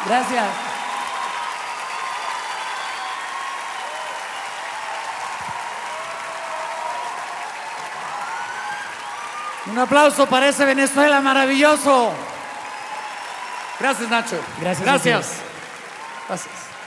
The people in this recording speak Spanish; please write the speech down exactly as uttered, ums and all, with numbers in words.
Gracias. Un aplauso para ese Venezuela maravilloso. Gracias, Nacho. Gracias. Gracias. Gracias.